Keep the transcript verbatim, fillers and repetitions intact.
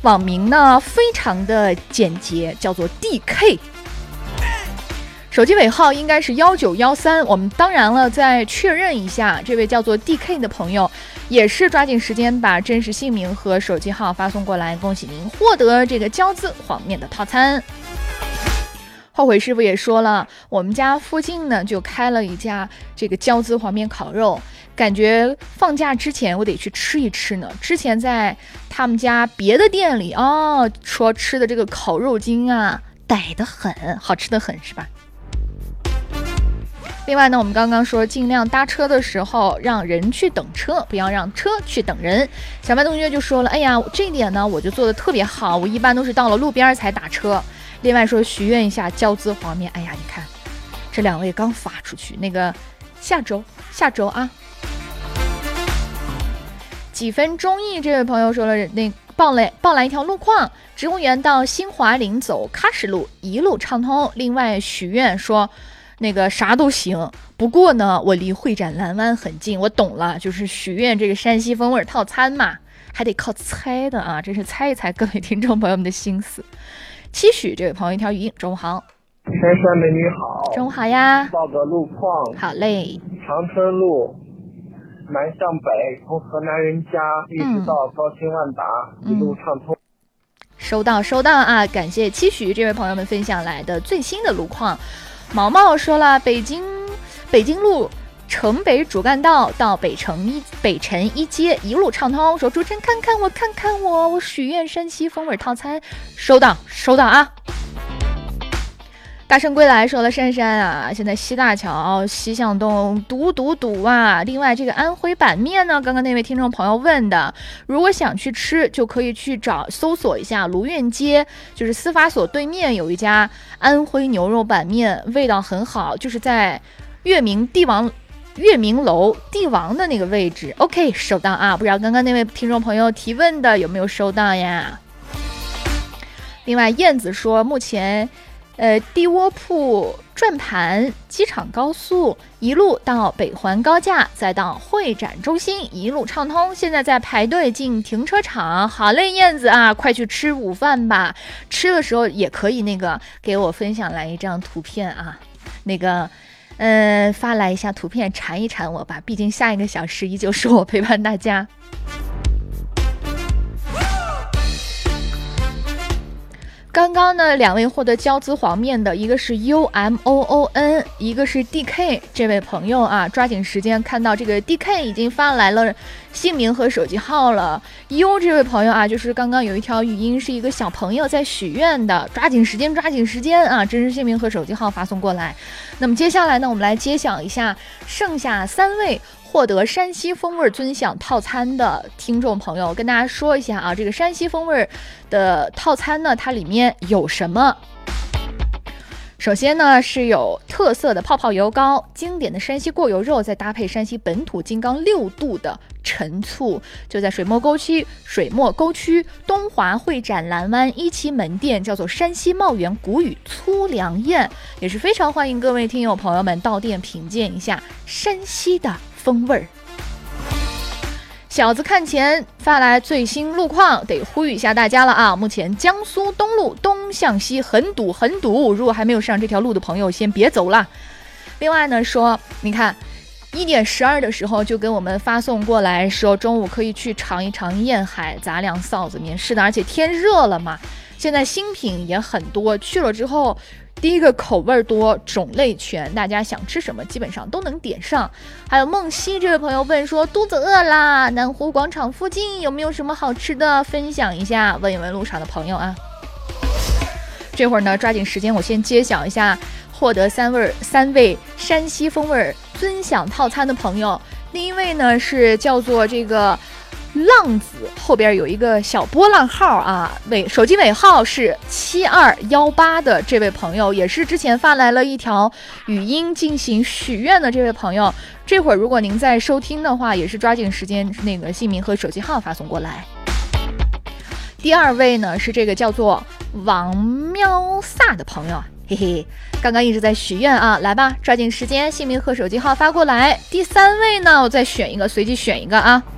网名呢非常的简洁，叫做 D K。手机尾号应该是一九一三，我们当然了再确认一下，这位叫做 D K 的朋友也是抓紧时间把真实姓名和手机号发送过来，恭喜您获得这个椒滋黄面的套餐。后悔师傅也说了，我们家附近呢就开了一家这个椒滋黄面烤肉，感觉放假之前我得去吃一吃呢。之前在他们家别的店里哦，说吃的这个烤肉筋啊逮得很，好吃的很，是吧？另外呢，我们刚刚说尽量搭车的时候让人去等车，不要让车去等人。小白同学就说了，哎呀，这一点呢我就做的特别好，我一般都是到了路边才打车。另外说许愿一下椒滋黄面，哎呀，你看这两位刚发出去，那个下周下周啊。几分钟意这位朋友说了，那报来报来一条路况，植物园到新华林走喀什路一路畅通。另外许愿说那个啥都行，不过呢我离会展蓝湾很近，我懂了，就是许愿这个山西风味套餐嘛，还得靠猜的啊，真是猜一猜各位听众朋友们的心思。期许这位朋友一条语音，中午好。 珊珊美女好。 中午好呀。 报个路况。 好嘞。 长春路南向北，从河南人家一直到高新万达、嗯、一路畅通。 收到收到啊，感谢期许这位朋友们分享来的最新的路况。毛毛说了，北京北京路城北主干道到北城一北辰一街一路畅通，说主持人看看我看看我，我许愿山西风味套餐，收到收到啊。大圣归来说了，珊珊啊，现在西大桥西向东堵堵堵啊。另外这个安徽板面呢，刚刚那位听众朋友问的，如果想去吃就可以去找搜索一下卢苑街，就是司法所对面有一家安徽牛肉板面，味道很好，就是在月明帝王月明楼帝王的那个位置。 OK 收到啊，不知道刚刚那位听众朋友提问的有没有收到呀？另外燕子说，目前呃，地窝铺转盘机场高速一路到北环高架，再到会展中心一路畅通，现在在排队进停车场。好嘞，燕子啊，快去吃午饭吧，吃的时候也可以那个给我分享来一张图片啊，那个嗯、呃，发来一下图片馋一馋我吧，毕竟下一个小时依旧是我陪伴大家。刚刚呢，两位获得椒滋黄面的，一个是 U M O O N， 一个是 D K。 这位朋友啊，抓紧时间看到这个 D K 已经发来了姓名和手机号了。 U 这位朋友啊，就是刚刚有一条语音是一个小朋友在许愿的，抓紧时间抓紧时间啊，真实姓名和手机号发送过来。那么接下来呢，我们来揭晓一下剩下三位获得山西风味尊享套餐的听众朋友，跟大家说一下啊，这个山西风味的套餐呢，它里面有什么？首先呢，是有特色的泡泡油糕，经典的山西过油肉，再搭配山西本土金刚六度的陈醋，就在水墨沟区水墨沟区东华会展蓝湾一期门店，叫做山西茂源谷雨粗粮宴，也是非常欢迎各位听友朋友们到店品鉴一下山西的风味儿。小子看前发来最新路况，得呼吁一下大家了啊！目前江苏东路东向西很堵很堵，如果还没有上这条路的朋友，先别走了。另外呢，说你看一点十二的时候就跟我们发送过来说，中午可以去尝一尝燕海杂粮臊子面。是的，而且天热了嘛，现在新品也很多，去了之后。第一个口味多，种类全，大家想吃什么基本上都能点上。还有梦溪这位朋友问说，肚子饿啦，南湖广场附近有没有什么好吃的，分享一下，问一问路上的朋友啊。这会儿呢，抓紧时间我先揭晓一下获得三位三位山西风味尊享套餐的朋友。第一位呢是叫做这个浪子，后边有一个小波浪号啊，尾手机尾号是七二一八的这位朋友，也是之前发来了一条语音进行许愿的这位朋友。这会儿如果您在收听的话，也是抓紧时间那个姓名和手机号发送过来。第二位呢是这个叫做王喵萨的朋友，嘿嘿，刚刚一直在许愿啊，来吧，抓紧时间姓名和手机号发过来。第三位呢，我再选一个，随机选一个啊。